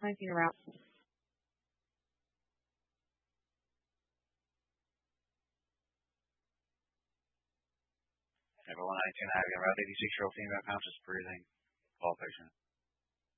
19 around. Number 192, having around 86-year-old female conscious breathing. Call patient.